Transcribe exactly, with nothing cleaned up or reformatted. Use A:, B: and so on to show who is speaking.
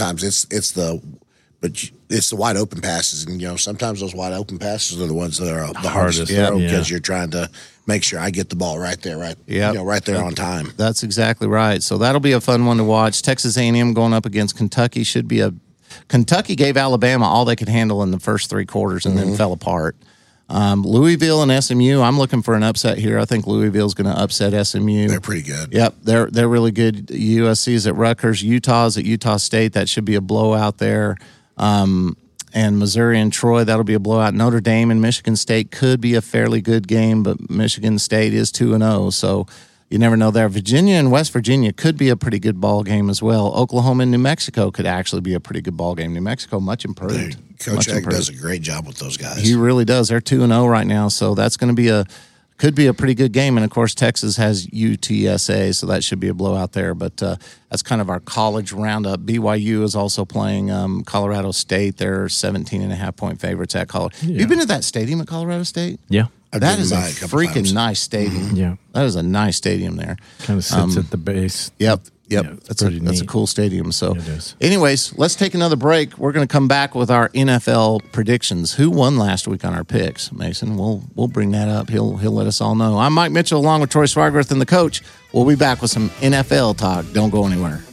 A: sometimes it's it's the but it's the wide open passes, and you know sometimes those wide open passes are the ones that are the hardest, hardest to throw
B: yeah.
A: because you're trying to make sure I get the ball right there, right, yep. you know, right there
C: yep.
A: on time.
C: That's exactly right. So that'll be a fun one to watch. Texas A and M going up against Kentucky should be a. Kentucky gave Alabama all they could handle in the first three quarters and mm-hmm. then fell apart. Um, Louisville and S M U, I'm looking for an upset here. I think Louisville's going to upset S M U.
A: They're pretty good.
C: Yep, they're they're really good. U S C's at Rutgers, Utah's at Utah State. That should be a blowout there. Um, and Missouri and Troy, that'll be a blowout. Notre Dame and Michigan State could be a fairly good game, but Michigan State is two and oh, so you never know there. Virginia and West Virginia could be a pretty good ball game as well. Oklahoma and New Mexico could actually be a pretty good ball game. New Mexico, much improved.
A: Hey, Coach Egg does a great job with those guys.
C: He really does. They're two and oh right now, so that's going to be a could be a pretty good game. And, of course, Texas has U T S A, so that should be a blowout there. But uh, that's kind of our college roundup. B Y U is also playing um, Colorado State. They're seventeen and a half point favorites at Colorado. Yeah. You've been to that stadium at Colorado State?
B: Yeah.
A: I've
C: that is a, a
A: freaking
C: times. nice stadium.
B: Mm-hmm. Yeah.
C: That is a nice stadium there.
B: Kind of sits um, at the base.
C: Yep. Yep.
B: Yeah,
C: that's a that's a cool stadium. So
B: yeah,
C: anyways, let's take another break. We're going to come back with our N F L predictions. Who won last week on our picks, Mason? We'll we'll bring that up. He'll he'll let us all know. I'm Mike Mitchell along with Troy Swigarth and the coach. We'll be back with some N F L talk. Don't go anywhere.